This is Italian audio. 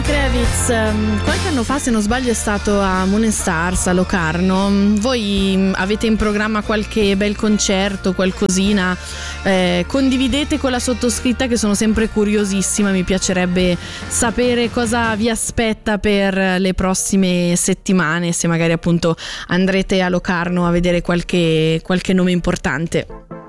Kravitz, qualche anno fa, se non sbaglio, è stato a Moon Stars a Locarno. Voi avete in programma qualche bel concerto, qualcosina? Condividete con la sottoscritta, che sono sempre curiosissima, mi piacerebbe sapere cosa vi aspetta per le prossime settimane, se magari appunto andrete a Locarno a vedere qualche nome importante.